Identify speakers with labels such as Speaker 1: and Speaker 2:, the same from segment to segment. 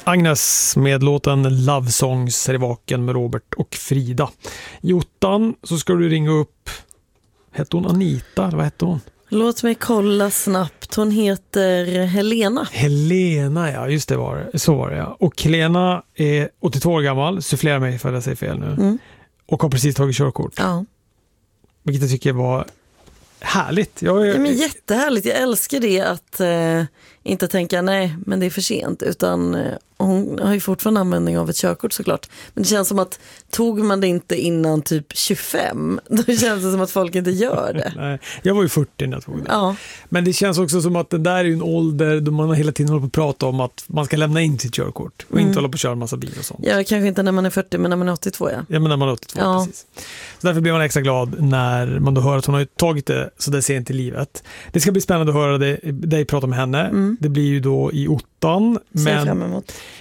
Speaker 1: Agnes med låten Love Songs är i vaken med Robert och Frida. I ottan så ska du ringa upp, hette hon Anita eller vad hette hon?
Speaker 2: Låt mig kolla snabbt. Hon heter Helena.
Speaker 1: Helena, ja, just det var det. Så var det, ja. Och Helena är 82 år gammal, sufflerar mig för att säga fel nu. Och har precis tagit körkort.
Speaker 2: Ja.
Speaker 1: Vilket jag tycker var härligt.
Speaker 2: Men jättehärligt. Jag älskar det att inte tänka nej, men det är för sent. Utan hon har ju fortfarande användning av ett körkort såklart. Men det känns som att tog man det inte innan typ 25, då känns det som att folk inte gör det.
Speaker 1: Nej, jag var ju 40 när jag tog det.
Speaker 2: Ja.
Speaker 1: Men det känns också som att det där är ju en ålder då man hela tiden håller på att prata om att man ska lämna in sitt körkort och inte hålla på att köra en massa bil och sånt.
Speaker 2: Ja, kanske inte när man är 40, men när man är 82, ja.
Speaker 1: Ja, men när man är 82, precis. Så därför blir man extra glad när man då hör att hon har tagit det så det sent i livet. Det ska bli spännande att höra dig prata med henne. Det blir ju då i ottan. Men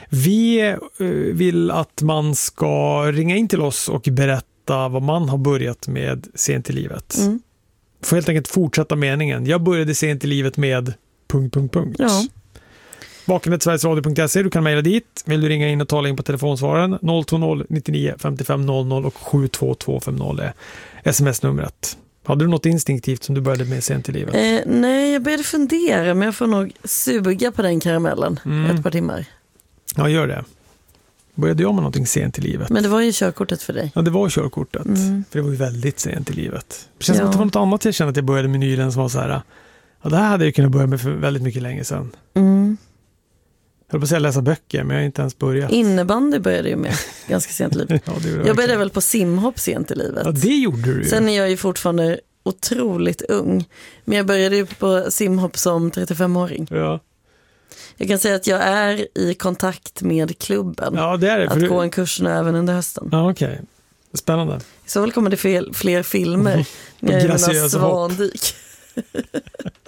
Speaker 1: vi vill att man ska ringa in till oss och berätta vad man har börjat med sent i livet. Får helt enkelt fortsätta meningen. Jag började sent i livet med ...
Speaker 2: Ja.
Speaker 1: Vakenhetsverigesradio.se, du kan mejla dit. Vill du ringa in och tala in på telefonsvaren 020 99 55 00 och 72250 är sms-numret. Hade du något instinktivt som du började med sent i livet?
Speaker 2: Nej, jag började fundera, men jag får nog suga på den karamellen ett par timmar.
Speaker 1: Ja, gör det. Började jag med någonting sent i livet?
Speaker 2: Men det var ju körkortet för dig.
Speaker 1: Ja, det var körkortet. För det var ju väldigt sent i livet. Det känns som att det var något annat jag kände att jag började med nyligen som var så här, ja, det här hade jag kunnat börja med för väldigt mycket länge sedan. Jag höll på att säga läsa böcker, men jag har inte ens börjat.
Speaker 2: Innebandy började ju med ganska sent i livet.
Speaker 1: Ja,
Speaker 2: jag började väl på simhopp sent i livet.
Speaker 1: Ja, det gjorde du ju.
Speaker 2: Sen är jag ju fortfarande otroligt ung. Men jag började ju på simhopp som 35-åring.
Speaker 1: Ja.
Speaker 2: Jag kan säga att jag är i kontakt med klubben.
Speaker 1: Ja, det är det.
Speaker 2: Att gå en kurs nu även under hösten.
Speaker 1: Ja, okej. Spännande.
Speaker 2: Så väl kommer det fler filmer. När jag är svanduk.